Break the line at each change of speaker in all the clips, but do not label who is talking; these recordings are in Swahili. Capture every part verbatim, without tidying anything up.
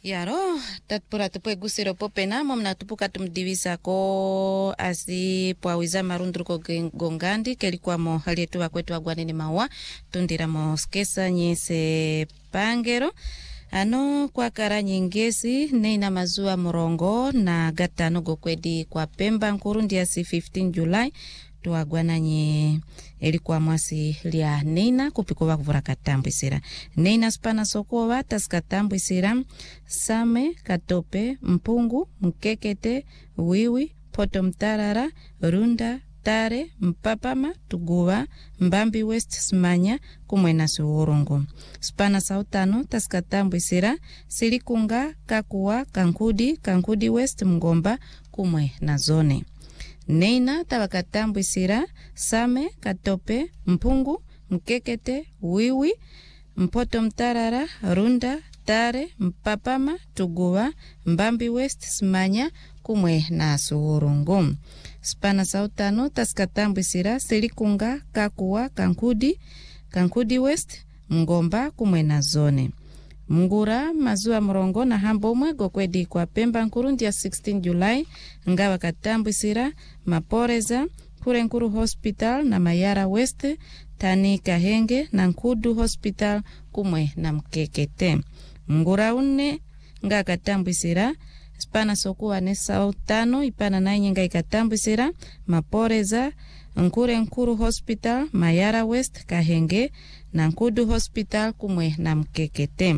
Yaro, tatpura tupwe gusiro pope namo mnatupuka tumdivisa ko asi pwawiza marundruko gongandi kelikuwa mo hali yetu wa kwetu wagwanini mawa tundira mo skesa nyese pangero ano kwa kara nyingesi neina mazua morongo na gatano gokwedi kwa Pemba nkurundi ya si fifteen July tuwagwana nye elikuwa mwasi lia neina kupikowa kuvura katambu isira neina spana sokowa taskatambu isira same katope mpungu mkekete wiwi poto mtarara runda tare mpapama tuguwa mbambi west smanya kumwena suurungu spana sautano taskatambu isira silikunga kakuwa kankudi kankudi west mgomba kumwe na zone neina tabakatambu isira same katope mpungu mkekete wiwi mpoto mtarara runda tare mpapama tuguwa mbambi west smanya kumwe na suurungu spana sautano taskatambu isira silikunga kakuwa kankudi kankudi west mgomba kumwe na zone mngura mazua mrongo na hambo mwego kwedi kwa Pemba nkurundi ya sixteen July ngawa katambu isira maporeza kure nkuru hospital na Mayara West tani Kahenge na Nkudu hospital kumwe na Mkekete mngura une nga katambu isira spana sokuwa nesa utano ipana na inyenga ikatambu isira maporeza nkure nkuru hospital Mayara West Kahenge na Nkudu hospital kumwe na Mkekete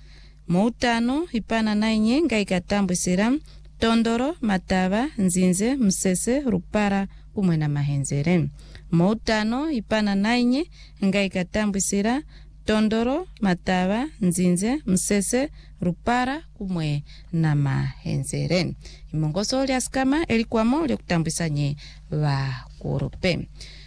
Moutano ipana na inyenga ikatambu isira Tondoro, Matava, Nzinze, Msese, Rupara kumwe na Mahenzere Moutano ipana na inye nga ikatambu isira Tondoro, Matava, Nzinze, Msese, Rupara kumwe na Mahenzere imongoso lya skama elikuwa mo lyo kutambisa nye wa kurupe